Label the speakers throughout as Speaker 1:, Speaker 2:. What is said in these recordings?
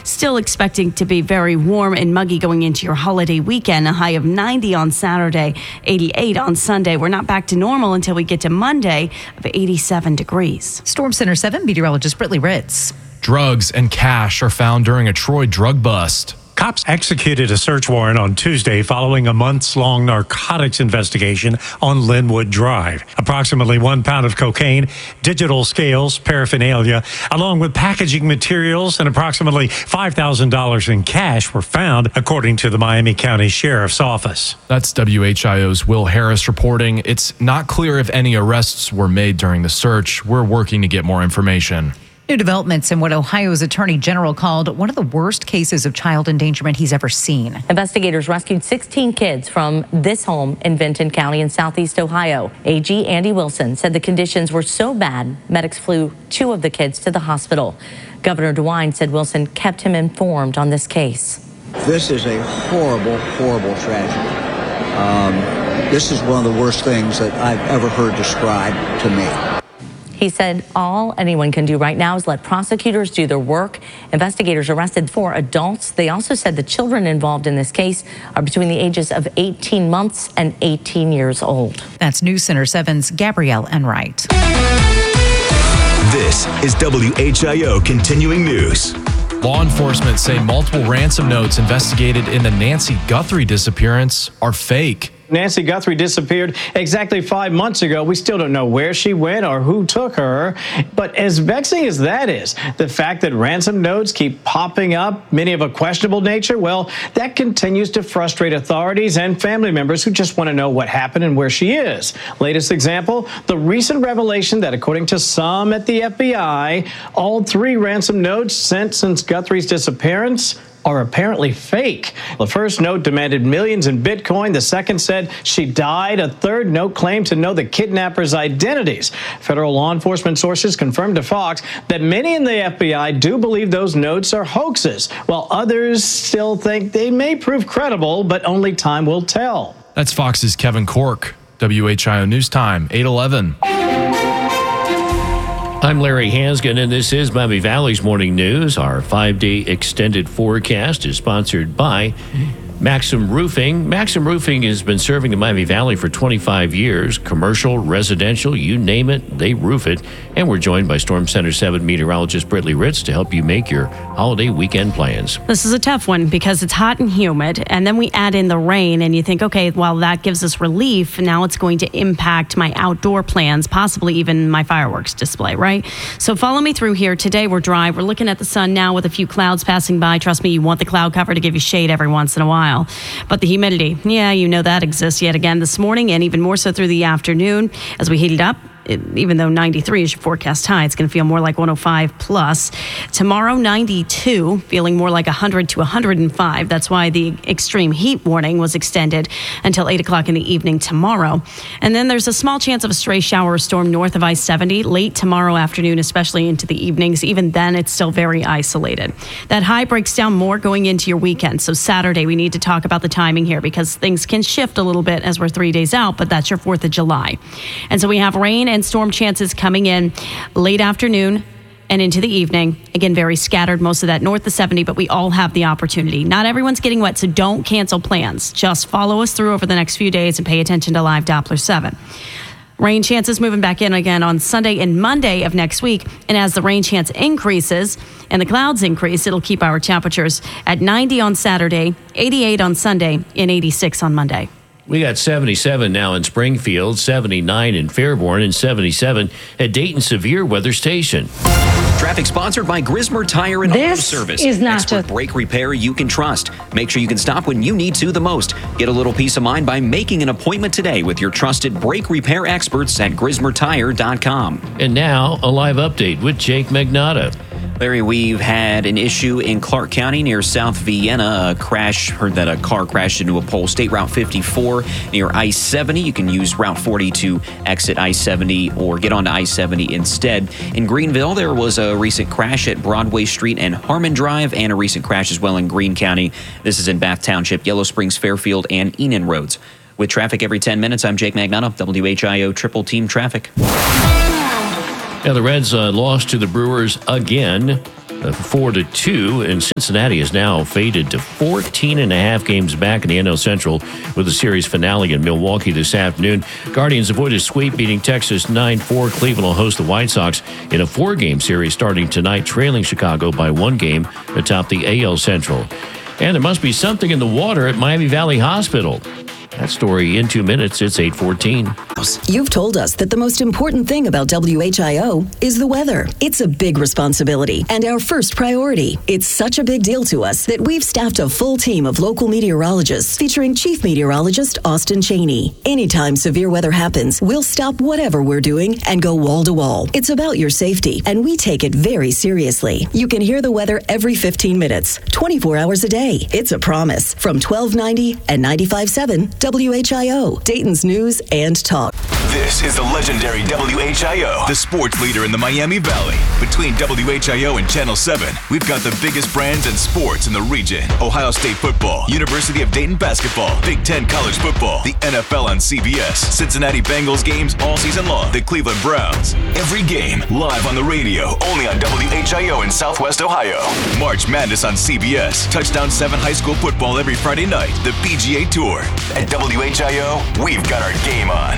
Speaker 1: Still expecting to be very warm and muggy going into your holiday weekend. A high of 90 on Saturday, 88 on Sunday. We're not back to normal until we get to Monday of 87 degrees.
Speaker 2: Storm Center 7 meteorologist Brittany Ritz.
Speaker 3: Drugs and cash are found during a Troy drug bust.
Speaker 4: Cops executed a search warrant on Tuesday following a months-long narcotics investigation on Linwood Drive. Approximately 1 pound of cocaine, digital scales, paraphernalia, along with packaging materials and approximately $5,000 in cash were found, according to the Miami County Sheriff's Office.
Speaker 3: That's WHIO's Will Harris reporting. It's not clear if any arrests were made during the search. We're working to get more information.
Speaker 2: New developments in what Ohio's Attorney General called one of the worst cases of child endangerment he's ever seen.
Speaker 5: Investigators rescued 16 kids from this home in Vinton County in southeast Ohio. AG Andy Wilson said the conditions were so bad, medics flew 2 of the kids to the hospital. Governor DeWine said Wilson kept him informed on this case.
Speaker 6: This is a horrible, horrible tragedy. This is one of the worst things that I've ever heard described to me.
Speaker 5: He said all anyone can do right now is let prosecutors do their work. Investigators arrested 4 adults. They also said the children involved in this case are between the ages of 18 months and 18 years old.
Speaker 2: That's News Center 7's Gabrielle Enright.
Speaker 7: This is WHIO Continuing News.
Speaker 3: Law enforcement say multiple ransom notes investigated in the Nancy Guthrie disappearance are fake.
Speaker 8: Nancy Guthrie disappeared exactly 5 months ago. We still don't know where she went or who took her. But as vexing as that is, the fact that ransom notes keep popping up, many of a questionable nature, well, that continues to frustrate authorities and family members who just want to know what happened and where she is. Latest example, the recent revelation that according to some at the FBI, all 3 ransom notes sent since Guthrie's disappearance are apparently fake. The first note demanded millions in Bitcoin. The second said she died. A third note claimed to know the kidnappers' identities. Federal law enforcement sources confirmed to Fox that many in the FBI do believe those notes are hoaxes, while others still think they may prove credible, but only time will tell.
Speaker 3: That's Fox's Kevin Cork. WHIO News Time, 8:11.
Speaker 9: I'm Larry Hansgen, and this is Miami Valley's Morning News. Our 5-day extended forecast is sponsored by Maxim Roofing. Maxim Roofing has been serving the Miami Valley for 25 years. Commercial, residential, you name it, they roof it. And we're joined by Storm Center 7 meteorologist Brittany Ritz to help you make your holiday weekend plans.
Speaker 1: This is a tough one because it's hot and humid, and then we add in the rain, and you think, okay, well, that gives us relief. Now it's going to impact my outdoor plans, possibly even my fireworks display, right? So follow me through here. Today we're dry. We're looking at the sun now with a few clouds passing by. Trust me, you want the cloud cover to give you shade every once in a while. But the humidity, yeah, you know that exists yet again this morning and even more so through the afternoon as we heat it up. Even though 93 is your forecast high, it's going to feel more like 105 plus. Tomorrow, 92, feeling more like 100 to 105. That's why the extreme heat warning was extended until 8 o'clock in the evening tomorrow. And then there's a small chance of a stray shower or storm north of I-70 late tomorrow afternoon, especially into the evenings. Even then, it's still very isolated. That high breaks down more going into your weekend. So Saturday, we need to talk about the timing here because things can shift a little bit as we're 3 days out, but that's your 4th of July. And so we have rain and storm chances coming in late afternoon and into the evening. Again, very scattered, most of that north of 70, but we all have the opportunity. Not everyone's getting wet, so don't cancel plans. Just follow us through over the next few days and pay attention to Live Doppler 7. Rain chances moving back in again on Sunday and Monday of next week. And as the rain chance increases and the clouds increase, it'll keep our temperatures at 90 on Saturday, 88 on Sunday, and 86 on Monday.
Speaker 9: We got 77 now in Springfield, 79 in Fairborn, and 77 at Dayton Severe Weather Station.
Speaker 10: Traffic sponsored by Grismer Tire and Auto Service.
Speaker 11: This is not
Speaker 10: expert brake repair you can trust. Make sure you can stop when you need to the most. Get a little peace of mind by making an appointment today with your trusted brake repair experts at GrismerTire.com.
Speaker 9: And now, a live update with Jake Magnotta.
Speaker 10: Larry, we've had an issue in Clark County near South Vienna. Heard that a car crashed into a pole. State Route 54 near I-70. You can use Route 40 to exit I-70 or get onto I-70 instead. In Greenville, there was a recent crash at Broadway Street and Harmon Drive, and a recent crash as well in Greene County. This is in Bath Township, Yellow Springs, Fairfield, and Enon Roads. With traffic every 10 minutes, I'm Jake Magnotta, WHIO Triple Team Traffic.
Speaker 9: Now, the Reds lost to the Brewers again. 4-2, and Cincinnati is now faded to 14.5 games back in the NL Central with a series finale in Milwaukee this afternoon. Guardians avoid a sweep, beating Texas 9-4. Cleveland will host the White Sox in a 4-game series starting tonight, trailing Chicago by 1 game atop the AL Central. And there must be something in the water at Miami Valley Hospital. That story in 2 minutes. It's 8:14.
Speaker 11: You've told us that the most important thing about WHIO is the weather. It's a big responsibility and our first priority. It's such a big deal to us that we've staffed a full team of local meteorologists featuring Chief Meteorologist Austin Cheney. Anytime severe weather happens, we'll stop whatever we're doing and go wall to wall. It's about your safety, and we take it very seriously. You can hear the weather every 15 minutes, 24 hours a day. It's a promise from 1290 and 95.7 WHIO, Dayton's News and Talk.
Speaker 7: This is the legendary WHIO, the sports leader in the Miami Valley. Between WHIO and Channel 7, we've got the biggest brands and sports in the region. Ohio State football, University of Dayton basketball, Big Ten college football, the NFL on CBS, Cincinnati Bengals games all season long, the Cleveland Browns. Every game live on the radio, only on WHIO in Southwest Ohio. March Madness on CBS, Touchdown 7 high school football every Friday night, the PGA Tour. At WHIO, we've got our game on.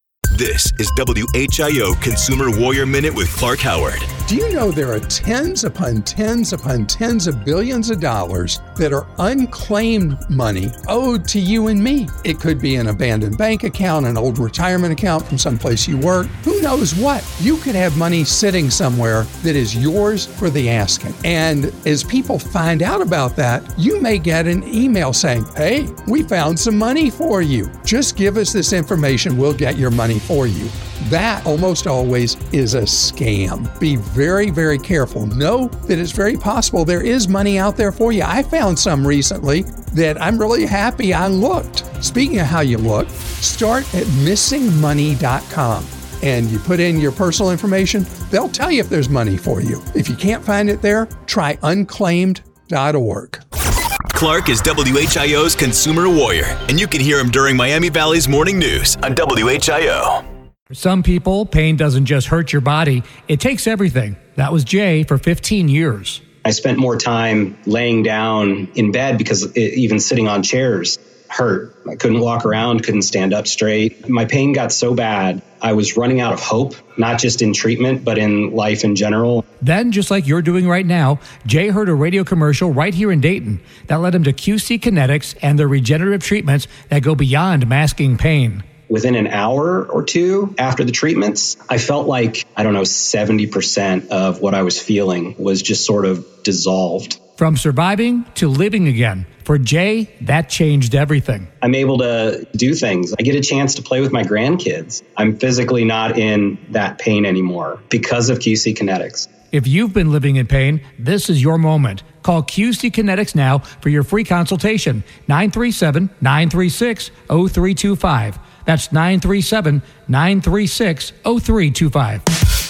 Speaker 7: This is WHIO Consumer Warrior Minute with Clark Howard.
Speaker 12: Do you know there are tens upon tens upon tens of billions of dollars that are unclaimed money owed to you and me? It could be an abandoned bank account, an old retirement account from someplace you work. Who knows what? You could have money sitting somewhere that is yours for the asking. And as people find out about that, you may get an email saying, hey, we found some money for you. Just give us this information, we'll get your money for you. That almost always is a scam. Be very, very careful. Know that it's very possible there is money out there for you. I found some recently that I'm really happy I looked. Speaking of how you look, start at missingmoney.com and you put in your personal information. They'll tell you if there's money for you. If you can't find it there, try unclaimed.org.
Speaker 7: Clark is WHIO's Consumer Warrior, and you can hear him during Miami Valley's morning news on WHIO.
Speaker 13: For some people, pain doesn't just hurt your body, it takes everything. That was Jay for 15 years.
Speaker 14: I spent more time laying down in bed because even sitting on chairs hurt. I couldn't walk around, couldn't stand up straight. My pain got so bad, I was running out of hope, not just in treatment, but in life in general.
Speaker 13: Then, just like you're doing right now, Jay heard a radio commercial right here in Dayton that led him to QC Kinetics and their regenerative treatments that go beyond masking pain.
Speaker 14: Within an hour or two after the treatments, I felt like, 70% of what I was feeling was just sort of dissolved.
Speaker 13: From surviving to living again. For Jay, that changed everything.
Speaker 14: I'm able to do things. I get a chance to play with my grandkids. I'm physically not in that pain anymore because of QC Kinetics.
Speaker 13: If you've been living in pain, this is your moment. Call QC Kinetics now for your free consultation. 937-936-0325. That's 937-936-0325.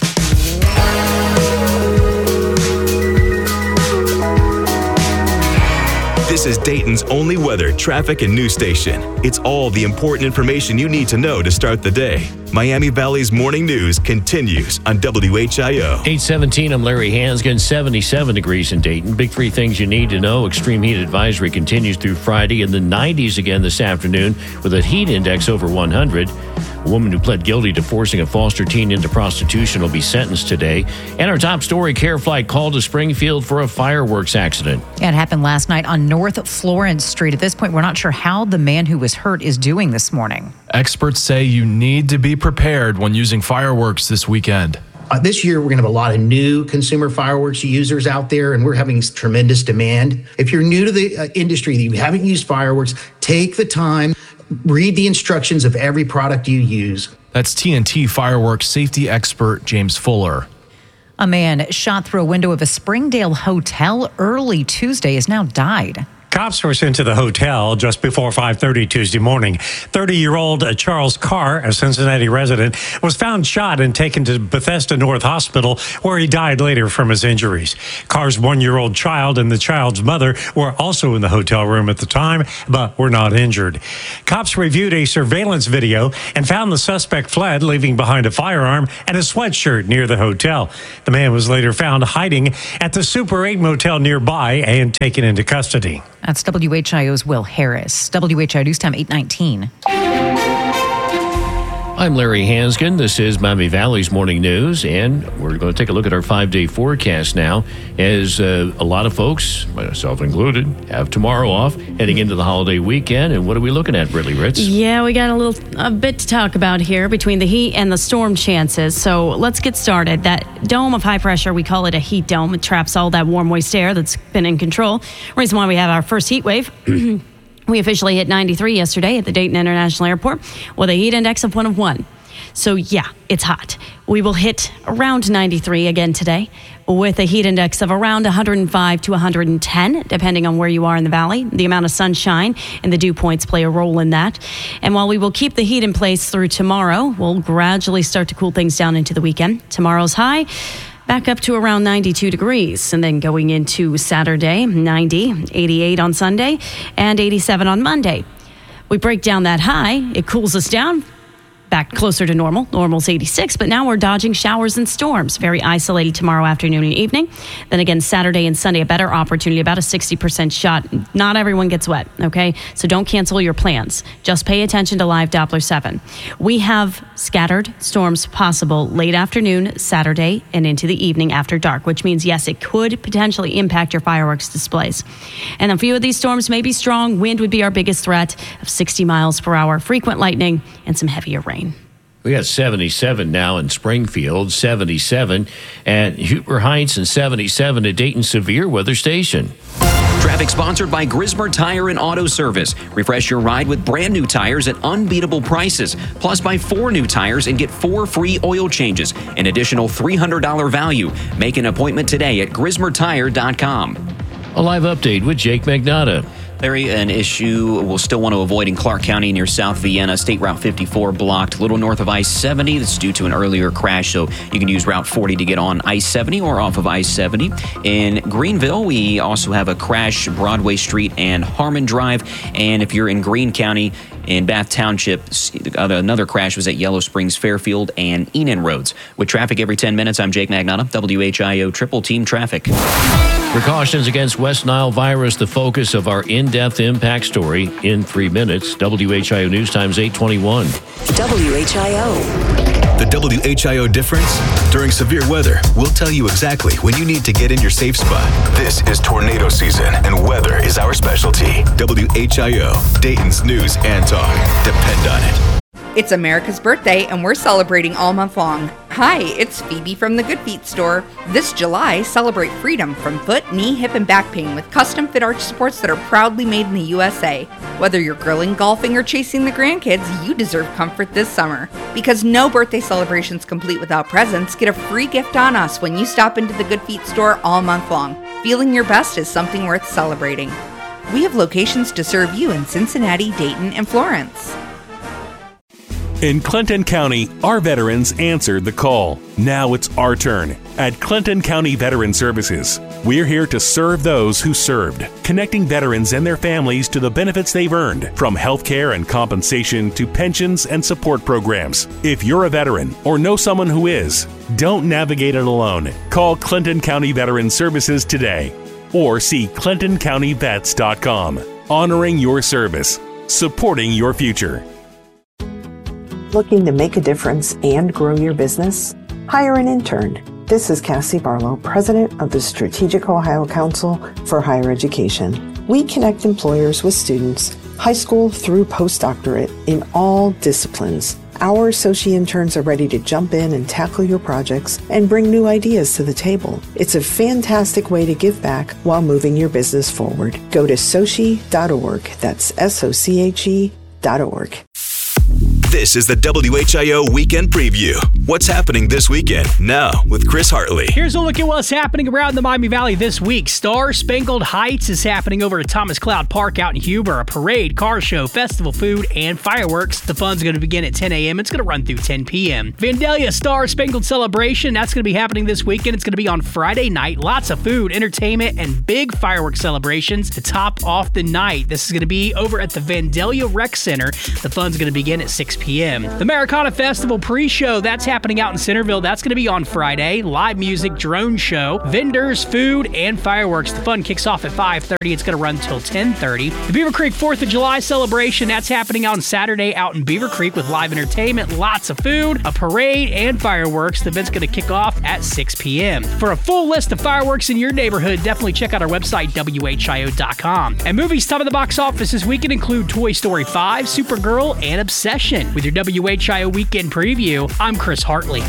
Speaker 7: This is Dayton's only weather, traffic, and news station. It's all the important information you need to know to start the day. Miami Valley's morning news continues on WHIO.
Speaker 9: 8:17, I'm Larry Hansgen, 77 degrees in Dayton. Big three things you need to know. Extreme heat advisory continues through Friday in the 90s again this afternoon with a heat index over 100. A woman who pled guilty to forcing a foster teen into prostitution will be sentenced today. And our top story, Care Flight called to Springfield for a fireworks accident.
Speaker 2: It happened last night on North Florence Street. At this point, we're not sure how the man who was hurt is doing this morning.
Speaker 3: Experts say you need to be prepared when using fireworks this weekend.
Speaker 15: This year, we're going to have a lot of new consumer fireworks users out there, and we're having tremendous demand. If you're new to the industry, that you haven't used fireworks, take the time, read the instructions of every product you use.
Speaker 3: That's TNT fireworks safety expert James Fuller.
Speaker 2: A man shot through a window of a Springdale hotel early Tuesday has now died.
Speaker 4: Cops were sent to the hotel just before 5:30 Tuesday morning. 30-year-old Charles Carr, a Cincinnati resident, was found shot and taken to Bethesda North Hospital, where he died later from his injuries. Carr's 1-year-old child and the child's mother were also in the hotel room at the time, but were not injured. Cops reviewed a surveillance video and found the suspect fled, leaving behind a firearm and a sweatshirt near the hotel. The man was later found hiding at the Super 8 motel nearby and taken into custody.
Speaker 2: That's WHIO's Will Harris. WHIO News Time 8:19.
Speaker 9: I'm Larry Hansgen. This is Miami Valley's Morning News, and we're going to take a look at our 5-day forecast now, as a lot of folks, myself included, have tomorrow off, heading into the holiday weekend. And what are we looking at, Brittany Ritz?
Speaker 1: Yeah, we got a bit to talk about here between the heat and the storm chances. So let's get started. That dome of high pressure, we call it a heat dome. It traps all that warm moist air that's been in control. Reason why we have our first heat wave. We officially hit 93 yesterday at the Dayton International Airport with a heat index of 101. So yeah, it's hot. We will hit around 93 again today with a heat index of around 105 to 110, depending on where you are in the valley. The amount of sunshine and the dew points play a role in that. And while we will keep the heat in place through tomorrow, we'll gradually start to cool things down into the weekend. Tomorrow's high back up to around 92 degrees. And then going into Saturday, 90, 88 on Sunday, and 87 on Monday. We break down that high, it cools us down back closer to normal. Normal's 86, but now we're dodging showers and storms. Very isolated tomorrow afternoon and evening. Then again, Saturday and Sunday, a better opportunity, about a 60% shot. Not everyone gets wet, okay? So don't cancel your plans. Just pay attention to live Doppler 7. We have scattered storms possible late afternoon, Saturday, and into the evening after dark, which means, yes, it could potentially impact your fireworks displays. And a few of these storms may be strong. Wind would be our biggest threat of 60 miles per hour, frequent lightning, and some heavier rain.
Speaker 9: We got 77 now in Springfield, 77 at Huber Heights, and 77 at Dayton Severe Weather Station.
Speaker 10: Traffic sponsored by Grismer Tire and Auto Service. Refresh your ride with brand new tires at unbeatable prices. Plus, buy 4 new tires and get 4 free oil changes. An additional $300 value. Make an appointment today at GrismerTire.com.
Speaker 9: A live update with Jake Magnotta.
Speaker 10: Larry, an issue we'll still want to avoid in Clark County near South Vienna. State Route 54 blocked a little north of I-70. That's due to an earlier crash, so you can use Route 40 to get on I-70 or off of I-70. In Greenville, we also have a crash, Broadway Street and Harmon Drive. And if you're in Greene County, in Bath Township, another crash was at Yellow Springs, Fairfield, and Enon Roads. With traffic every 10 minutes, I'm Jake Magnotta, WHIO Triple Team Traffic.
Speaker 9: Precautions against West Nile virus, the focus of our in-depth impact story in 3 minutes. WHIO News Times 8:21.
Speaker 11: WHIO.
Speaker 7: The WHIO difference? During severe weather, we'll tell you exactly when you need to get in your safe spot. This is tornado season, and weather is our specialty. WHIO, Dayton's news and talk. Depend on it.
Speaker 16: It's America's birthday, and we're celebrating all month long. Hi, it's Phoebe from the Good Feet store. This July, celebrate freedom from foot, knee, hip, and back pain with custom-fit arch supports that are proudly made in the USA. Whether you're grilling, golfing, or chasing the grandkids, you deserve comfort this summer. Because no birthday celebration's complete without presents, get a free gift on us when you stop into the Good Feet store all month long. Feeling your best is something worth celebrating. We have locations to serve you in Cincinnati, Dayton, and Florence.
Speaker 17: In Clinton County, our veterans answered the call. Now it's our turn. At Clinton County Veteran Services, we're here to serve those who served, connecting veterans and their families to the benefits they've earned, from health care and compensation to pensions and support programs. If you're a veteran or know someone who is, don't navigate it alone. Call Clinton County Veteran Services today or see ClintonCountyVets.com. Honoring your service, supporting your future.
Speaker 18: Looking to make a difference and grow your business? Hire an intern. This is Cassie Barlow, President of the Strategic Ohio Council for Higher Education. We connect employers with students, high school through postdoctorate, in all disciplines. Our associate interns are ready to jump in and tackle your projects and bring new ideas to the table. It's a fantastic way to give back while moving your business forward. Go to sochi.org. That's SOCHE.org.
Speaker 7: This is the WHIO Weekend Preview. What's happening this weekend? Now with Chris Hartley.
Speaker 19: Here's a look at what's happening around the Miami Valley this week. Star Spangled Heights is happening over at Thomas Cloud Park out in Huber. A parade, car show, festival food, and fireworks. The fun's going to begin at 10 a.m. It's going to run through 10 p.m. Vandalia Star Spangled Celebration, that's going to be happening this weekend. It's going to be on Friday night. Lots of food, entertainment, and big fireworks celebrations to top off the night. This is going to be over at the Vandalia Rec Center. The fun's going to begin at 6 p.m. The Americana Festival pre-show, that's happening out in Centerville. That's going to be on Friday. Live music, drone show, vendors, food, and fireworks. The fun kicks off at 5:30. It's going to run until 10:30. The Beaver Creek 4th of July celebration, that's happening on Saturday out in Beaver Creek with live entertainment, lots of food, a parade, and fireworks. The event's going to kick off at 6 p.m. For a full list of fireworks in your neighborhood, definitely check out our website, WHIO.com. And movies top of the box office this weekend include Toy Story 5, Supergirl, and Obsession. With your WHIO Weekend Preview, I'm Chris Hartley.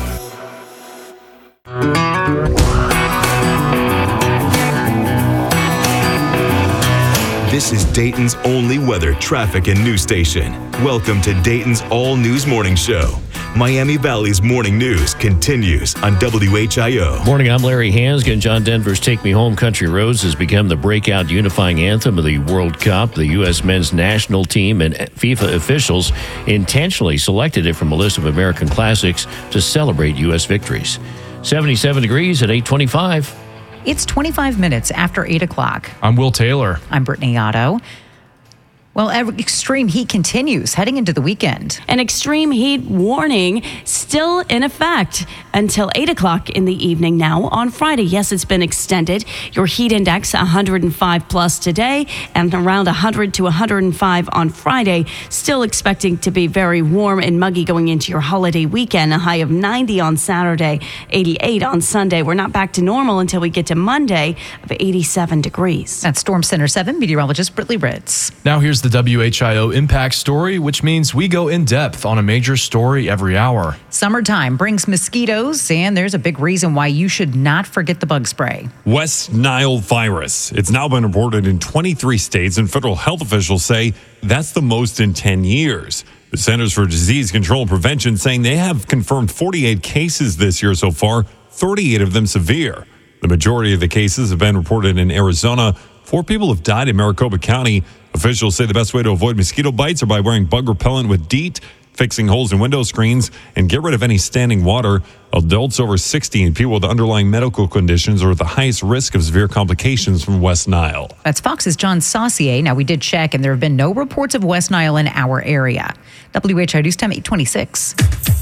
Speaker 7: This is Dayton's only weather, traffic, and news station. Welcome to Dayton's all-news morning show. Miami Valley's morning news continues on WHIO.
Speaker 9: Morning, I'm Larry Hansgen. John Denver's Take Me Home Country Roads has become the breakout unifying anthem of the World Cup. The U.S. men's national team and FIFA officials intentionally selected it from a list of American classics to celebrate U.S. victories. 77 degrees at 8:25.
Speaker 2: It's 25 minutes after 8 o'clock.
Speaker 3: I'm Will Taylor.
Speaker 2: I'm Brittany Otto. Well, extreme heat continues heading into the weekend.
Speaker 1: An extreme heat warning still in effect until 8 o'clock in the evening now on Friday. Yes, it's been extended. Your heat index 105 plus today and around 100 to 105 on Friday. Still expecting to be very warm and muggy going into your holiday weekend. A high of 90 on Saturday, 88 on Sunday. We're not back to normal until we get to Monday of 87 degrees.
Speaker 2: That's Storm Center 7 meteorologist Britley Ritz.
Speaker 3: Now here's the WHIO Impact Story, which means we go in depth on a major story every hour.
Speaker 2: Summertime brings mosquitoes, and there's a big reason why you should not forget the bug spray.
Speaker 20: West Nile virus. It's now been reported in 23 states, and federal health officials say that's the most in 10 years. The Centers for Disease Control and Prevention saying they have confirmed 48 cases this year so far, 38 of them severe. The majority of the cases have been reported in Arizona. 4 people have died in Maricopa County. Officials say the best way to avoid mosquito bites are by wearing bug repellent with DEET, fixing holes in window screens, and get rid of any standing water. Adults over 60 and people with underlying medical conditions are at the highest risk of severe complications from West Nile.
Speaker 2: That's Fox's John Saucier. Now, we did check, and there have been no reports of West Nile in our area. WHIO News Time 826.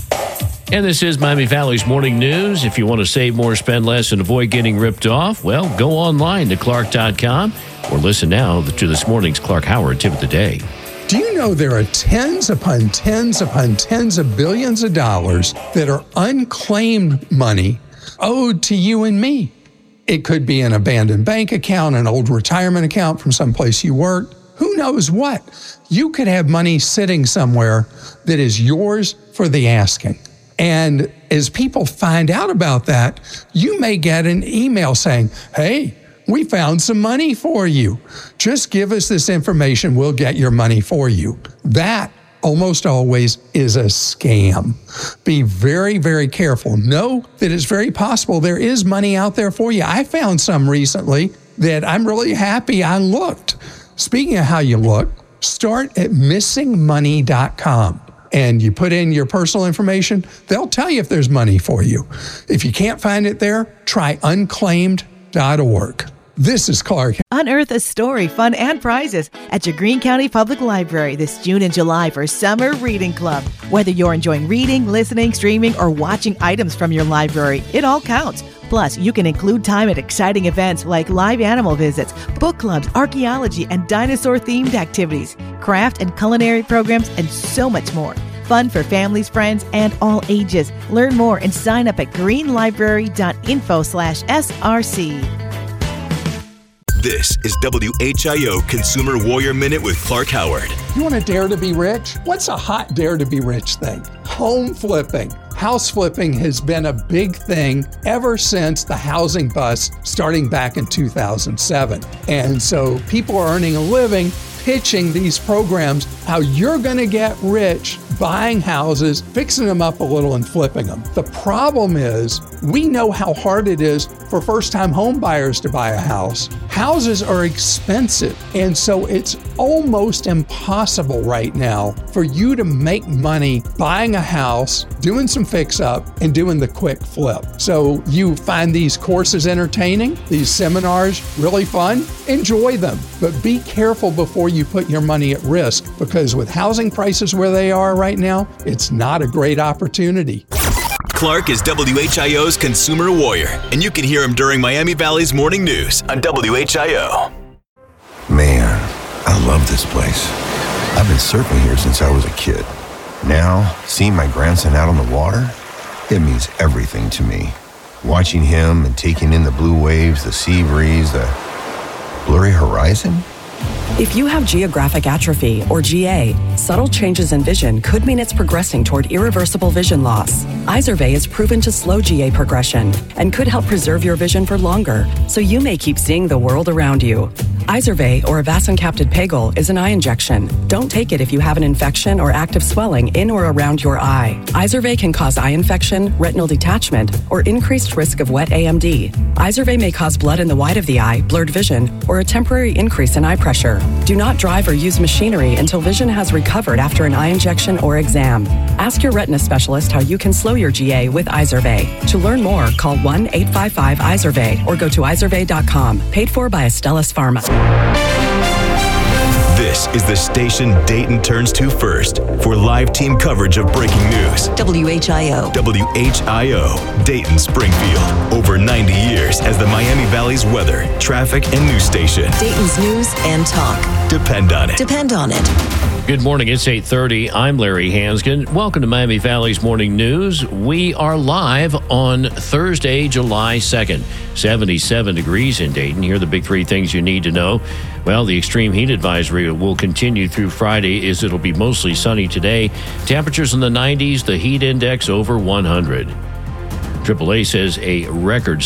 Speaker 9: And this is Miami Valley's morning news. If you want to save more, spend less, and avoid getting ripped off, well, go online to Clark.com or listen now to this morning's Clark Howard Tip of the Day.
Speaker 12: Do you know there are tens upon tens upon tens of billions of dollars that are unclaimed money owed to you and me? It could be an abandoned bank account, an old retirement account from someplace you worked. Who knows what? You could have money sitting somewhere that is yours for the asking. And as people find out about that, you may get an email saying, hey, we found some money for you. Just give us this information. We'll get your money for you. That almost always is a scam. Be very, very careful. Know that it's very possible there is money out there for you. I found some recently that I'm really happy I looked. Speaking of how you look, start at missingmoney.com. And you put in your personal information, they'll tell you if there's money for you. If you can't find it there, try unclaimed.org. This is Clark.
Speaker 21: Unearth a story, fun, and prizes at your Greene County Public Library this June and July for Summer Reading Club. Whether you're enjoying reading, listening, streaming, or watching items from your library, it all counts. Plus, you can include time at exciting events like live animal visits, book clubs, archaeology, and dinosaur-themed activities, craft and culinary programs, and so much more. Fun for families, friends, and all ages. Learn more and sign up at greenlibrary.info/SRC.
Speaker 7: This is WHIO Consumer Warrior Minute with Clark Howard.
Speaker 12: You want to dare to be rich? What's a hot dare to be rich thing? Home flipping. House flipping has been a big thing ever since the housing bust starting back in 2007. And so people are earning a living pitching these programs, how you're going to get rich buying houses, fixing them up a little and flipping them. The problem is we know how hard it is for first-time home buyers to buy a house. Houses are expensive, and so it's almost impossible right now for you to make money buying a house, doing some fix-up, and doing the quick flip. So you find these courses entertaining, these seminars really fun, enjoy them, but be careful before you put your money at risk, because with housing prices where they are right now, it's not a great opportunity.
Speaker 7: Clark is WHIO's consumer warrior, and you can hear him during Miami Valley's morning news on WHIO.
Speaker 6: Man, I love this place. I've been surfing here since I was a kid. Now, seeing my grandson out on the water, it means everything to me. Watching him and taking in the blue waves, the sea breeze, the blurry horizon.
Speaker 22: If you have geographic atrophy, or GA, subtle changes in vision could mean it's progressing toward irreversible vision loss. Izervay is proven to slow GA progression and could help preserve your vision for longer, so you may keep seeing the world around you. Izervay, or avacincaptad pegol, is an eye injection. Don't take it if you have an infection or active swelling in or around your eye. Izervay can cause eye infection, retinal detachment, or increased risk of wet AMD. Izervay may cause blood in the white of the eye, blurred vision, or a temporary increase in eye pressure. Do not drive or use machinery until vision has recovered after an eye injection or exam. Ask your retina specialist how you can slow your GA with Izervay. To learn more, call 1-855-IZERVAY or go to izervay.com. Paid for by Astellas Pharma.
Speaker 7: This is the station Dayton turns to first for live team coverage of breaking news.
Speaker 11: WHIO.
Speaker 7: WHIO, Dayton Springfield. Over 90 years as the Miami Valley's weather, traffic, and news station.
Speaker 11: Dayton's news and talk.
Speaker 7: Depend on it.
Speaker 11: Depend on it.
Speaker 9: Good morning. It's 8:30. I'm Larry Hansgen. Welcome to Miami Valley's Morning News. We are live on Thursday, July 2nd. 77 degrees in Dayton. Here are the big three things you need to know. Well, the extreme heat advisory will continue through Friday as it'll be mostly sunny today. Temperatures in the 90s, the heat index over 100. AAA says a record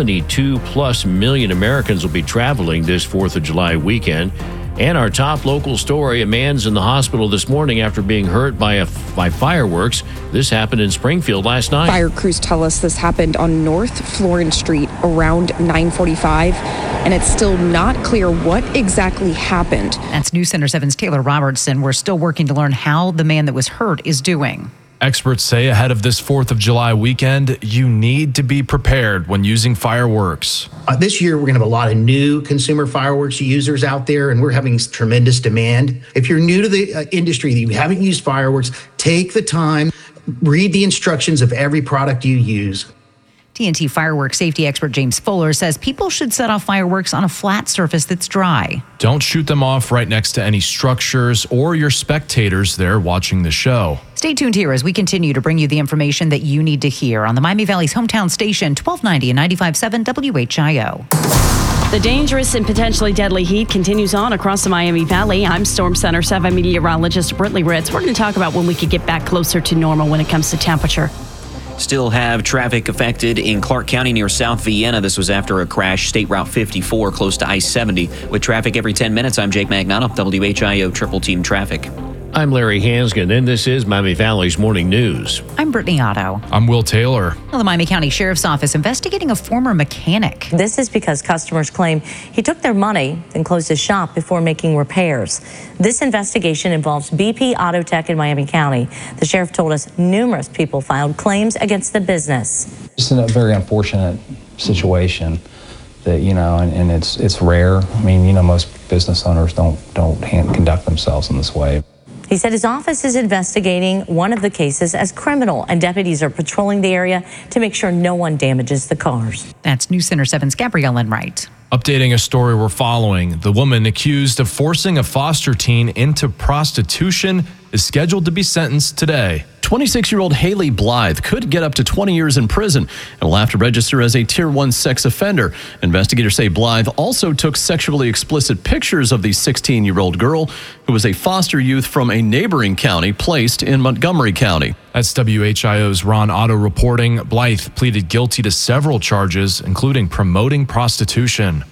Speaker 9: 72+ million Americans will be traveling this 4th of July weekend. And our top local story, a man's in the hospital this morning after being hurt by fireworks. This happened in Springfield last night.
Speaker 23: Fire crews tell us this happened on North Florence Street around 9:45, and it's still not clear what exactly happened.
Speaker 2: That's News Center 7's Taylor Robertson. We're still working to learn how the man that was hurt is doing.
Speaker 3: Experts say ahead of this 4th of July weekend, you need to be prepared when using fireworks.
Speaker 15: This year, we're going to have a lot of new consumer fireworks users out there, and we're having tremendous demand. If you're new to the industry, you haven't used fireworks, take the time, read the instructions of every product you use.
Speaker 2: TNT fireworks safety expert James Fuller says people should set off fireworks on a flat surface that's dry.
Speaker 3: Don't shoot them off right next to any structures or your spectators there watching the show.
Speaker 2: Stay tuned here as we continue to bring you the information that you need to hear on the Miami Valley's hometown station, 1290 and 95.7 WHIO.
Speaker 1: The dangerous and potentially deadly heat continues on across the Miami Valley. I'm Storm Center 7 meteorologist Brittany Ritz. We're going to talk about when we could get back closer to normal when it comes to temperature.
Speaker 10: Still have traffic affected in Clark County near South Vienna. This was after a crash, State Route 54 close to I-70. With traffic every 10 minutes, I'm Jake Magnano, WHIO Triple Team Traffic.
Speaker 9: I'm Larry Hansgen, and this is Miami Valley's Morning News.
Speaker 2: I'm Brittany Otto.
Speaker 3: I'm Will Taylor.
Speaker 2: Well, the Miami County Sheriff's Office investigating a former mechanic.
Speaker 5: This is because customers claim he took their money and closed his shop before making repairs. This investigation involves BP Auto Tech in Miami County. The sheriff told us numerous people filed claims against the business.
Speaker 24: It's a very unfortunate situation that, and it's rare. I mean, most business owners don't conduct themselves in this way.
Speaker 5: He said his office is investigating one of the cases as criminal, and deputies are patrolling the area to make sure no one damages the cars.
Speaker 2: That's News Center 7's Gabrielle Enright.
Speaker 3: Updating a story we're following, the woman accused of forcing a foster teen into prostitution is scheduled to be sentenced today.
Speaker 25: 26-year-old Haley Blythe could get up to 20 years in prison and will have to register as a Tier 1 sex offender. Investigators say Blythe also took sexually explicit pictures of the 16-year-old girl who was a foster youth from a neighboring county placed in Montgomery County.
Speaker 3: That's WHIO's Ron Otto reporting. Blythe pleaded guilty to several charges, including promoting prostitution.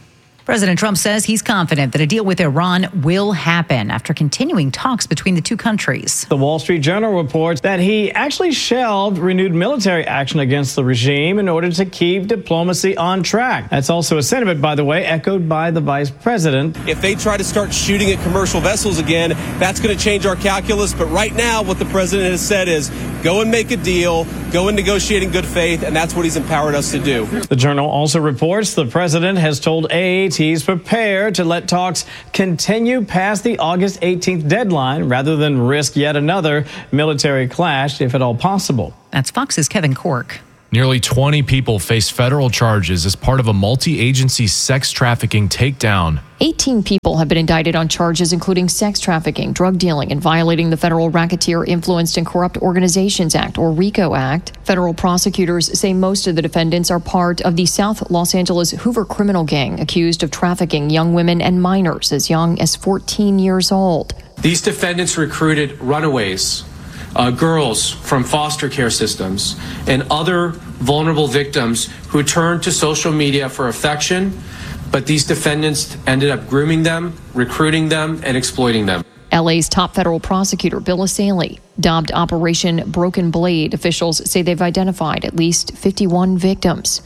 Speaker 2: President Trump says he's confident that a deal with Iran will happen after continuing talks between the two countries.
Speaker 4: The Wall Street Journal reports that he actually shelved renewed military action against the regime in order to keep diplomacy on track. That's also a sentiment, by the way, echoed by the vice president.
Speaker 8: If they try to start shooting at commercial vessels again, that's going to change our calculus. But right now, what the president has said is go and make a deal, go and negotiate in good faith, and that's what he's empowered us to do.
Speaker 4: The Journal also reports the president has told AAT he's prepared to let talks continue past the August 18th deadline rather than risk yet another military clash, if at all possible.
Speaker 2: That's Fox's Kevin Cork.
Speaker 3: Nearly 20 people face federal charges as part of a multi-agency sex trafficking takedown.
Speaker 13: 18 people have been indicted on charges including sex trafficking, drug dealing, and violating the Federal Racketeer Influenced and Corrupt Organizations Act, or RICO Act. Federal prosecutors say most of the defendants are part of the South Los Angeles Hoover criminal gang accused of trafficking young women and minors as young as 14 years old.
Speaker 14: These defendants recruited runaways, girls from foster care systems, and other vulnerable victims who turned to social media for affection, but these defendants ended up grooming them, recruiting them, and exploiting them.
Speaker 13: LA's top federal prosecutor, Bill Asaley, dubbed Operation Broken Blade. Officials say they've identified at least 51 victims.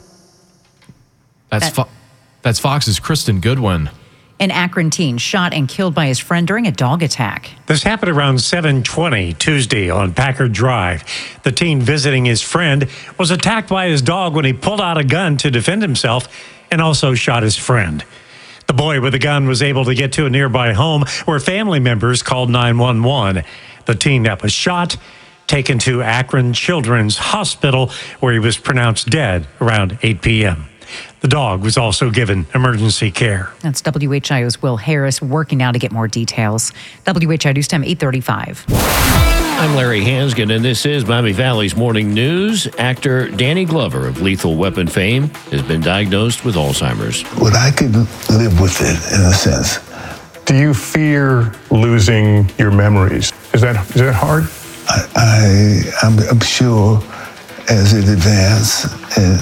Speaker 3: That's Fox's Kristen Goodwin.
Speaker 2: An Akron teen shot and killed by his friend during a dog attack.
Speaker 16: This happened around 7:20 Tuesday on Packard Drive. The teen visiting his friend was attacked by his dog when he pulled out a gun to defend himself and also shot his friend. The boy with the gun was able to get to a nearby home where family members called 911. The teen that was shot taken to Akron Children's Hospital where he was pronounced dead around 8 p.m. The dog was also given emergency care.
Speaker 2: That's WHIO's Will Harris working now to get more details. WHIO News Time 8:35.
Speaker 9: I'm Larry Hansgen, and this is Miami Valley's Morning News. Actor Danny Glover of Lethal Weapon fame has been diagnosed with Alzheimer's.
Speaker 6: But I could live with it in a sense.
Speaker 26: Do you fear losing your memories? Is that hard?
Speaker 6: I'm sure as it advances and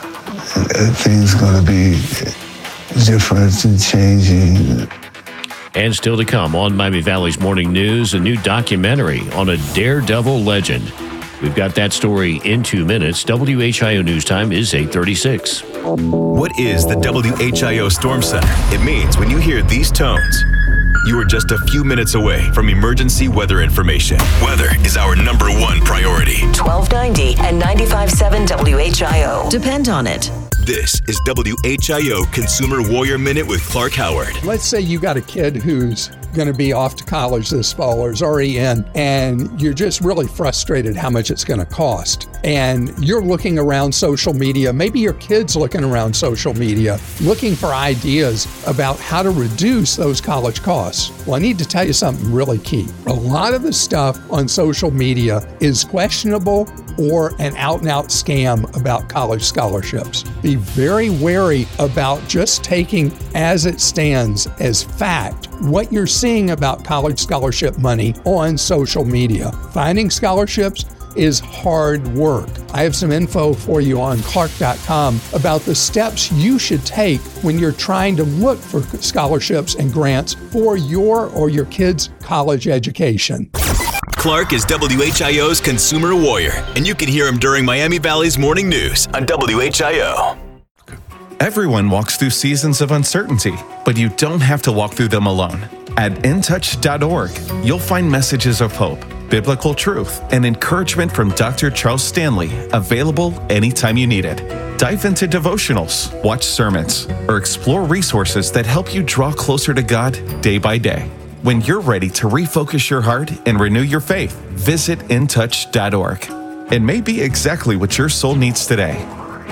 Speaker 6: things going to be different and changing.
Speaker 9: And still to come on Miami Valley's Morning News, a new documentary on a daredevil legend. We've got that story in 2 minutes. WHIO News Time is 8:36.
Speaker 7: What is the WHIO Storm Center? It means when you hear these tones, you are just a few minutes away from emergency weather information. Weather is our #1 priority.
Speaker 11: 1290 and 95.7 WHIO. Depend on it.
Speaker 7: This is WHIO Consumer Warrior Minute with Clark Howard.
Speaker 12: Let's say you got a kid who's going to be off to college this fall or is already in, and you're just really frustrated how much it's going to cost. And you're looking around social media, maybe your kid's looking around social media, looking for ideas about how to reduce those college costs. Well, I need to tell you something really key. A lot of the stuff on social media is questionable or an out-and-out scam about college scholarships. Be very wary about just taking as it stands as fact what you're seeing about college scholarship money on social media. Finding scholarships is hard work. I have some info for you on Clark.com about the steps you should take when you're trying to look for scholarships and grants for your or your kid's college education.
Speaker 7: Clark is WHIO's Consumer Warrior, and you can hear him during Miami Valley's Morning News on WHIO.
Speaker 27: Everyone walks through seasons of uncertainty, but you don't have to walk through them alone. At intouch.org, you'll find messages of hope, biblical truth, and encouragement from Dr. Charles Stanley, available anytime you need it. Dive into devotionals, watch sermons, or explore resources that help you draw closer to God day by day. When you're ready to refocus your heart and renew your faith, visit intouch.org. It may be exactly what your soul needs today.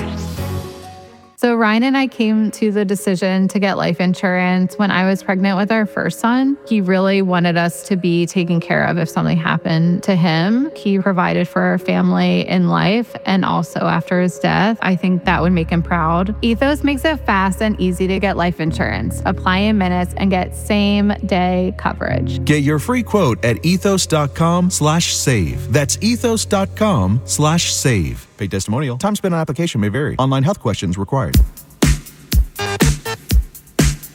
Speaker 28: So Ryan and I came to the decision to get life insurance when I was pregnant with our first son. He really wanted us to be taken care of if something happened to him. He provided for our family in life and also after his death. I think that would make him proud. Ethos makes it fast and easy to get life insurance. Apply in minutes and get same-day coverage.
Speaker 29: Get your free quote at ethos.com/save. That's ethos.com/save. Paid testimonial. Time spent on application may vary. Online health questions required.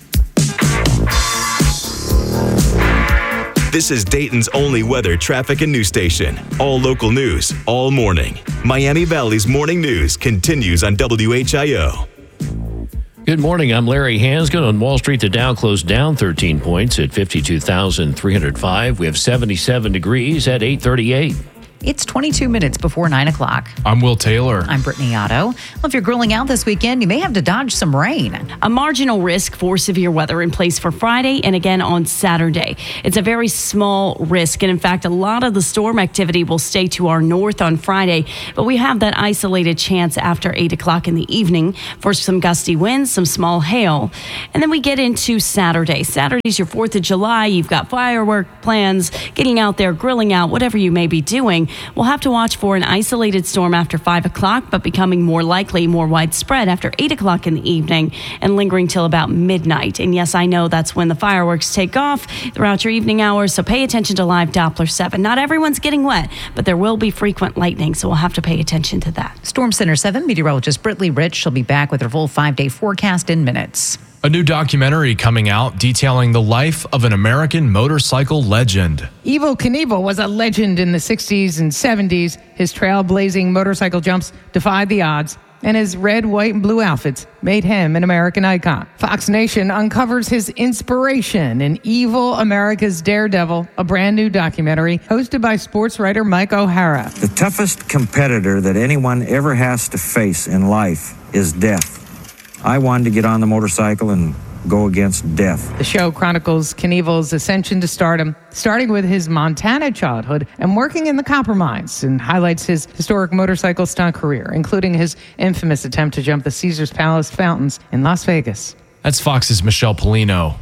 Speaker 7: This is Dayton's only weather, traffic, and news station. All local news, all morning. Miami Valley's morning news continues on WHIO.
Speaker 9: Good morning. I'm Larry Hansgen. On Wall Street, the Dow closed down 13 points at 52,305. We have 77 degrees at 838.
Speaker 2: It's 22 minutes before 9 o'clock.
Speaker 3: I'm Will Taylor.
Speaker 2: I'm Brittany Otto. Well, if you're grilling out this weekend, you may have to dodge some rain.
Speaker 1: A marginal risk for severe weather in place for Friday and again on Saturday. It's a very small risk. And in fact, a lot of the storm activity will stay to our north on Friday. But we have that isolated chance after 8 o'clock in the evening for some gusty winds, some small hail. And then we get into Saturday. Saturday's your 4th of July. You've got firework plans, getting out there, grilling out, whatever you may be doing. We'll have to watch for an isolated storm after 5 o'clock, but becoming more likely, more widespread after 8 o'clock in the evening and lingering till about midnight. And yes, I know that's when the fireworks take off throughout your evening hours, so pay attention to Live Doppler 7. Not everyone's getting wet, but there will be frequent lightning, so we'll have to pay attention to that.
Speaker 2: Storm Center 7 meteorologist Brittany Rich. She'll be back with her full 5-day forecast in minutes.
Speaker 3: A new documentary coming out detailing the life of an American motorcycle legend.
Speaker 15: Evel Knievel was a legend in the 60s and 70s. His trailblazing motorcycle jumps defied the odds, and his red, white, and blue outfits made him an American icon. Fox Nation uncovers his inspiration in Evel, America's Daredevil, a brand new documentary hosted by sports writer Mike O'Hara.
Speaker 17: The toughest competitor that anyone ever has to face in life is death. I wanted to get on the motorcycle and go against death.
Speaker 15: The show chronicles Knievel's ascension to stardom, starting with his Montana childhood and working in the copper mines, and highlights his historic motorcycle stunt career, including his infamous attempt to jump the Caesars Palace fountains in Las Vegas.
Speaker 3: That's Fox's Michelle Polino.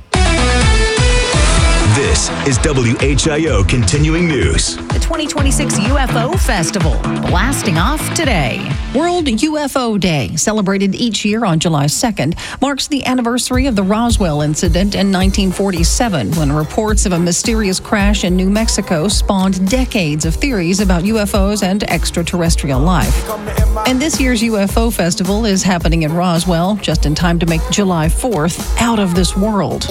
Speaker 7: This is WHIO Continuing News.
Speaker 2: The 2026 UFO Festival blasting off today.
Speaker 18: World UFO Day, celebrated each year on July 2nd, marks the anniversary of the Roswell incident in 1947, when reports of a mysterious crash in New Mexico spawned decades of theories about UFOs and extraterrestrial life. And this year's UFO Festival is happening in Roswell, just in time to make July 4th out of this world.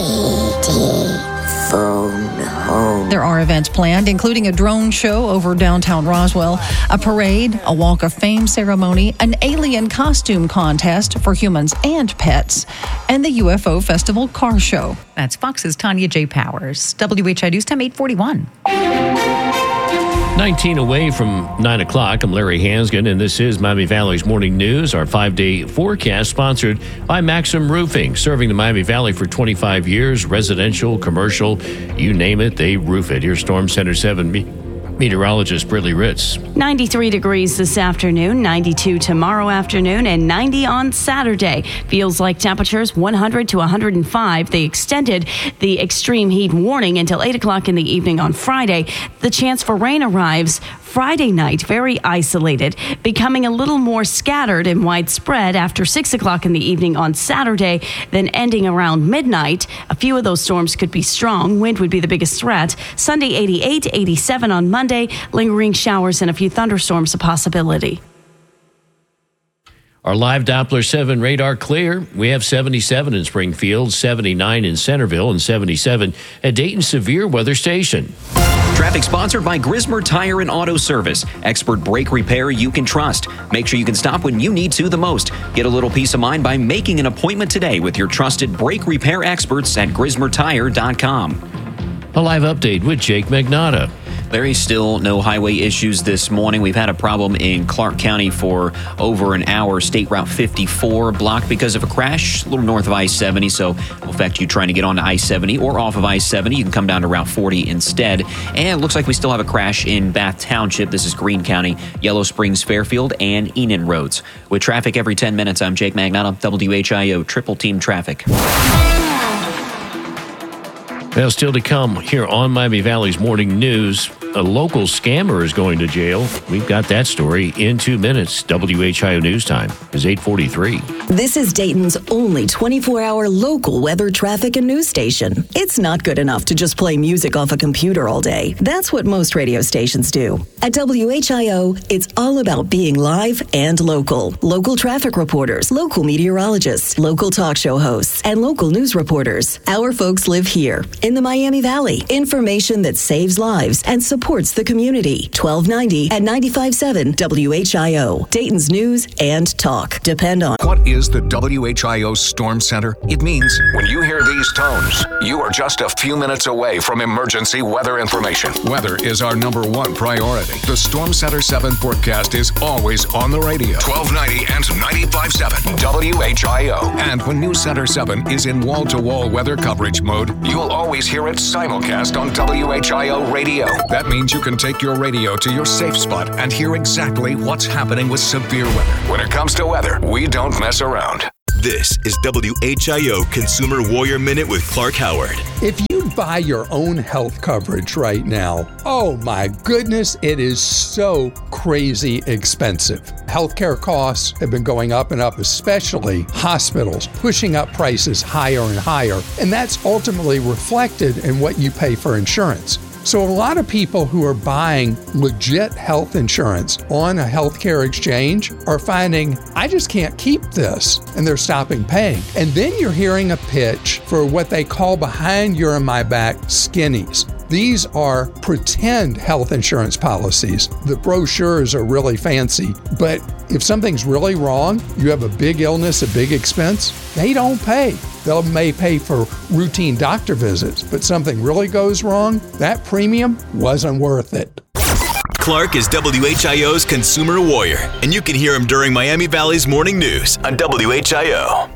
Speaker 18: Phone home. There are events planned, including a drone show over downtown Roswell, a parade, a Walk of Fame ceremony, an alien costume contest for humans and pets, and the UFO Festival car show.
Speaker 2: That's Fox's Tanya J. Powers. WHI News Time 841.
Speaker 9: 19 away from 9 o'clock. I'm Larry Hansgen, and this is Miami Valley's Morning News, our 5-day forecast sponsored by Maxim Roofing, serving the Miami Valley for 25 years, residential, commercial, you name it, they roof it. Here's Storm Center 7 meteorologist Brittany Ritz.
Speaker 1: 93 degrees this afternoon, 92 tomorrow afternoon, and 90 on Saturday. Feels like temperatures 100 to 105. They extended the extreme heat warning until 8 o'clock in the evening on Friday. The chance for rain arrives Friday night, very isolated, becoming a little more scattered and widespread after 6 o'clock in the evening on Saturday, then ending around midnight. A few of those storms could be strong. Wind would be the biggest threat. Sunday, 88, 87 on Monday. Lingering showers and a few thunderstorms a possibility.
Speaker 9: Our live Doppler 7 radar clear. We have 77 in Springfield, 79 in Centerville, and 77 at Dayton Severe Weather Station.
Speaker 10: Traffic sponsored by Grismer Tire and Auto Service. Expert brake repair you can trust. Make sure you can stop when you need to the most. Get a little peace of mind by making an appointment today with your trusted brake repair experts at GrismerTire.com.
Speaker 9: A live update with Jake Magnotta.
Speaker 10: There is still no highway issues this morning. We've had a problem in Clark County for over an hour. State Route 54 blocked because of a crash a little north of I-70. So will affect you trying to get onto I-70 or off of I-70. You can come down to Route 40 instead. And it looks like we still have a crash in Bath Township. This is Greene County, Yellow Springs, Fairfield, and Enon roads. With traffic every 10 minutes, I'm Jake Magnotta, WHIO Triple Team Traffic.
Speaker 9: Well, still to come here on Miami Valley's Morning News. a local scammer is going to jail. We've got that story in 2 minutes. WHIO News Time is 8:43.
Speaker 11: This is Dayton's only 24-hour local weather, traffic, and news station. It's not good enough to just play music off a computer all day. That's what most radio stations do. At WHIO, it's all about being live and local. Local traffic reporters, local meteorologists, local talk show hosts, and local news reporters. Our folks live here in the Miami Valley. Information that saves lives and supports the community. 1290 and 95.7 WHIO. Dayton's news and talk. Depend on.
Speaker 5: What is the WHIO Storm Center? It means when you hear these tones, you are just a few minutes away from emergency weather information. Weather is our #1 priority. The Storm Center 7 forecast is always on the radio. 1290 and 95.7 WHIO. And when News Center 7 is in wall-to-wall weather coverage mode, you'll always hear it simulcast on WHIO radio. That means you can take your radio to your safe spot and hear exactly what's happening with severe weather. When it comes to weather, we don't mess around.
Speaker 7: This is WHIO Consumer Warrior Minute with Clark Howard.
Speaker 12: If you buy your own health coverage right now, oh my goodness, it is so crazy expensive. Healthcare costs have been going up and up, especially hospitals, pushing up prices higher and higher. And that's ultimately reflected in what you pay for insurance. So a lot of people who are buying legit health insurance on a healthcare exchange are finding, I just can't keep this, and they're stopping paying. And then you're hearing a pitch for what they call behind your and my back skinnies. These are pretend health insurance policies. The brochures are really fancy, but if something's really wrong, you have a big illness, a big expense, they don't pay. They may pay for routine doctor visits, but something really goes wrong, that premium wasn't worth it.
Speaker 7: Clark is WHIO's Consumer Warrior, and you can hear him during Miami Valley's morning news on WHIO.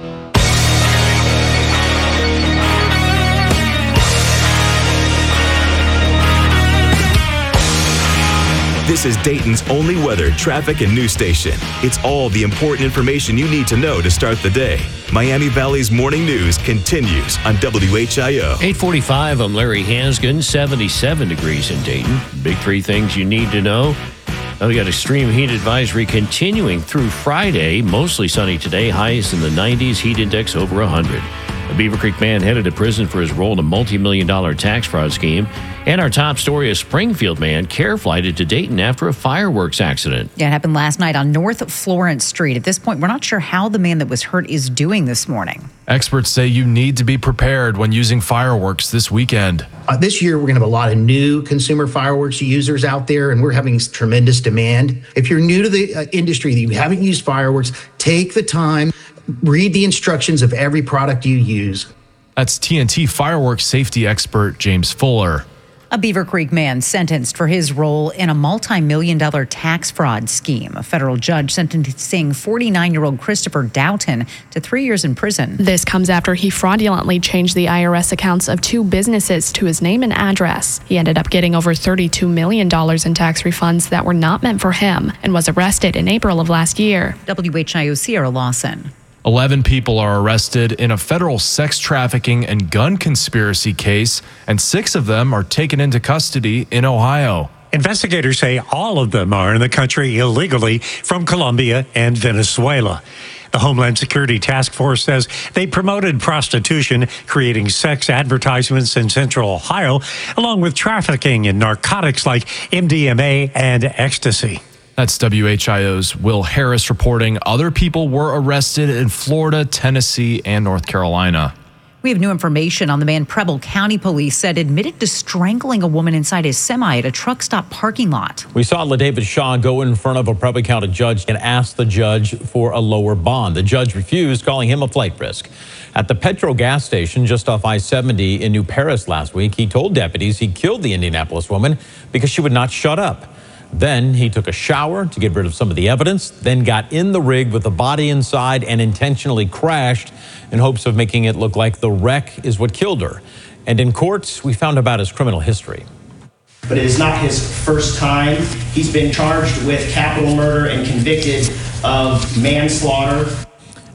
Speaker 7: This is Dayton's only weather, traffic, and news station. It's all the important information you need to know to start the day. Miami Valley's morning news continues on WHIO.
Speaker 9: 8:45, I'm Larry Hansgen, 77 degrees in Dayton. Big 3 things you need to know. We got extreme heat advisory continuing through Friday. Mostly sunny today, highs in the 90s, heat index over 100. A Beaver Creek man headed to prison for his role in a multi-million-dollar tax fraud scheme. And our top story, a Springfield man care flighted to Dayton after a fireworks accident.
Speaker 2: Yeah, it happened last night on North Florence Street. At this point, we're not sure how the man that was hurt is doing this morning.
Speaker 3: Experts say you need to be prepared when using fireworks this weekend.
Speaker 19: This year, we're going to have a lot of new consumer fireworks users out there, and we're having tremendous demand. If you're new to the industry, that you haven't used fireworks, take the time, read the instructions of every product you use.
Speaker 3: That's TNT fireworks safety expert James Fuller.
Speaker 2: A Beaver Creek man sentenced for his role in a multi-million-dollar tax fraud scheme. A federal judge sentencing 49-year-old Christopher Doughton to 3 years in prison.
Speaker 20: This comes after he fraudulently changed the IRS accounts of 2 businesses to his name and address. He ended up getting over $32 million in tax refunds that were not meant for him and was arrested in April of last year.
Speaker 2: WHIO Sierra Lawson.
Speaker 3: 11 people are arrested in a federal sex trafficking and gun conspiracy case, and 6 of them are taken into custody in Ohio.
Speaker 16: Investigators say all of them are in the country illegally from Colombia and Venezuela. The Homeland Security Task Force says they promoted prostitution, creating sex advertisements in Central Ohio, along with trafficking in narcotics like MDMA and ecstasy.
Speaker 3: That's WHIO's Will Harris reporting. Other people were arrested in Florida, Tennessee, and North Carolina.
Speaker 2: We have new information on the man Preble County Police said admitted to strangling a woman inside his semi at a truck stop parking lot.
Speaker 21: We saw LaDavid Shaw go in front of a Preble County judge and ask the judge for a lower bond. The judge refused, calling him a flight risk. At the Petro gas station just off I-70 in New Paris last week, he told deputies he killed the Indianapolis woman because she would not shut up. Then he took a shower to get rid of some of the evidence, then got in the rig with the body inside and intentionally crashed in hopes of making it look like the wreck is what killed her. And in courts, we found about his criminal history.
Speaker 22: But it is not his first time. He's been charged with capital murder and convicted of manslaughter.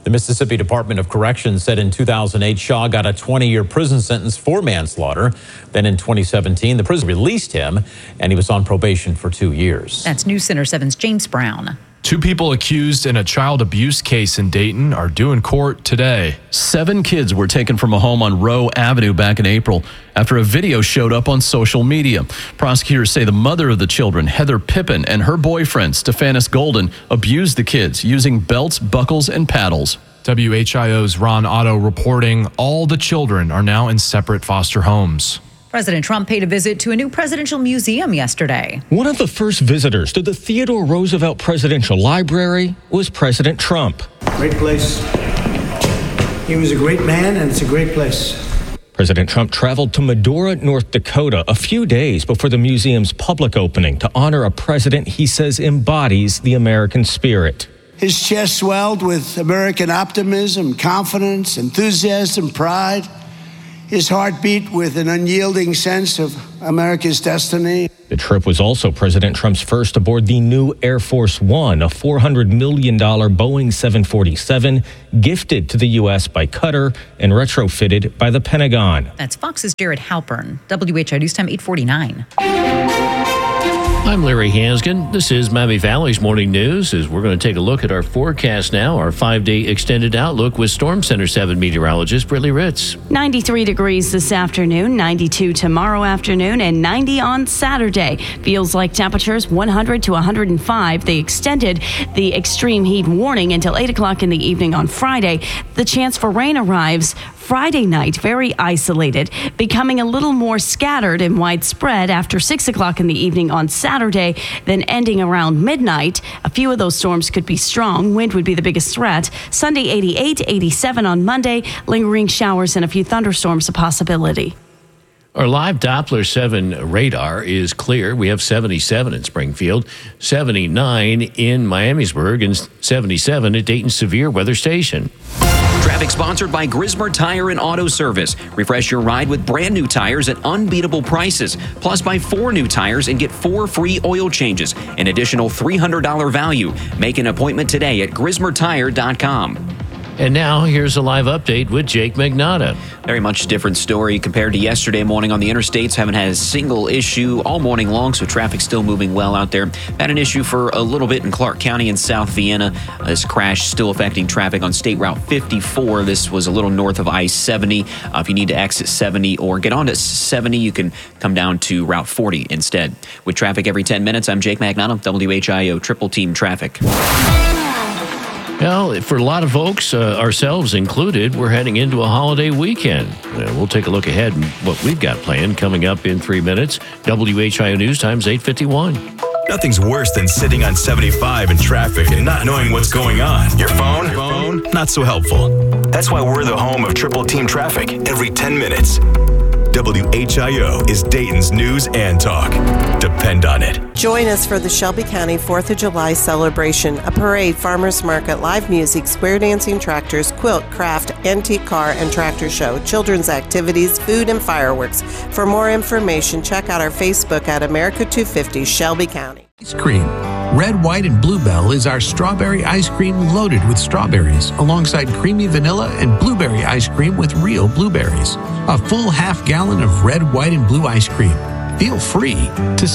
Speaker 21: The Mississippi Department of Corrections said in 2008, Shaw got a 20-year prison sentence for manslaughter. Then in 2017, the prison released him, and he was on probation for 2 years.
Speaker 2: That's News Center 7's James Brown.
Speaker 3: 2 people accused in a child abuse case in Dayton are due in court today.
Speaker 4: 7 kids were taken from a home on Rowe Avenue back in April after a video showed up on social media. Prosecutors say the mother of the children, Heather Pippin, and her boyfriend, Stephanus Golden, abused the kids using belts, buckles, and paddles.
Speaker 3: WHIO's Ron Otto reporting all the children are now in separate foster homes.
Speaker 2: President Trump paid a visit to a new presidential museum yesterday.
Speaker 8: One of the first visitors to the Theodore Roosevelt Presidential Library was President Trump.
Speaker 13: Great place. He was a great man, and it's a great place.
Speaker 8: President Trump traveled to Medora, North Dakota, a few days before the museum's public opening to honor a president he says embodies the American spirit.
Speaker 13: His chest swelled with American optimism, confidence, enthusiasm, pride. His heart beat with an unyielding sense of America's destiny.
Speaker 8: The trip was also President Trump's first aboard the new Air Force One, a $400 million Boeing 747 gifted to the U.S. by Qatar and retrofitted by the Pentagon.
Speaker 2: That's Fox's Jared Halpern. WHIO News Time 8:49.
Speaker 9: I'm Larry Hansgen. This is Miami Valley's Morning News. As we're going to take a look at our forecast now, our 5-day extended outlook with Storm Center 7 meteorologist Brittany Ritz.
Speaker 1: 93 degrees this afternoon, 92 tomorrow afternoon, and 90 on Saturday. Feels like temperatures 100 to 105. They extended the extreme heat warning until 8 o'clock in the evening on Friday. The chance for rain arrives Friday night, very isolated, becoming a little more scattered and widespread after 6 o'clock in the evening on Saturday, then ending around midnight. A few of those storms could be strong. Wind would be the biggest threat. Sunday, 88, 87 on Monday. Lingering showers and a few thunderstorms a possibility.
Speaker 9: Our live Doppler 7 radar is clear. We have 77 in Springfield, 79 in Miamisburg, and 77 at Dayton Severe Weather Station.
Speaker 10: Traffic sponsored by Grismer Tire and Auto Service. Refresh your ride with brand new tires at unbeatable prices. Plus, buy 4 new tires and get 4 free oil changes. An additional $300 value. Make an appointment today at GrismerTire.com.
Speaker 9: And now, here's a live update with Jake Magnotta.
Speaker 10: Very much different story compared to yesterday morning on the interstates. Haven't had a single issue all morning long, so traffic's still moving well out there. Had an issue for a little bit in Clark County and South Vienna. This crash still affecting traffic on State Route 54. This was a little north of I-70. If you need to exit 70 or get onto 70, you can come down to Route 40 instead. With traffic every 10 minutes, I'm Jake Magnotta, WHIO Triple Team Traffic.
Speaker 9: Well, for a lot of folks, ourselves included, we're heading into a holiday weekend. We'll take a look ahead at what we've got planned coming up in 3 minutes. WHIO News Time's 8:51.
Speaker 7: Nothing's worse than sitting on 75 in traffic and not knowing what's going on. Your phone? Not so helpful. That's why we're the home of Triple Team Traffic every 10 minutes. WHIO is Dayton's news and talk. Depend on it.
Speaker 14: Join us for the Shelby County 4th of July celebration, a parade, farmers market, live music, square dancing tractors, quilt, craft, antique car, and tractor show, children's activities, food, and fireworks. For more information, check out our Facebook at America 250 Shelby County.
Speaker 23: Ice cream. Red, White, and Bluebell is our strawberry ice cream loaded with strawberries, alongside creamy vanilla and blueberry ice cream with real blueberries. A full half gallon of red, white, and blue ice cream. Feel free to